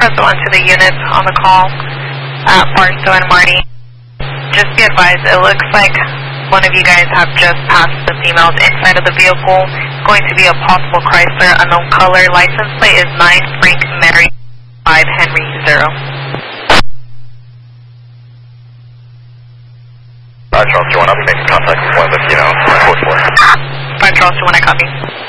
Paso on to the units on the call at Barstow and Marty. Just be advised, it looks like one of you guys have just passed the females inside of the vehicle. It's going to be a possible Chrysler, unknown color. License plate is 9 Frank Mary 5 Henry 0. Charles 2-1, I'll be making contact with one of the females. 4-4. 5 Charles 2-1, I copy.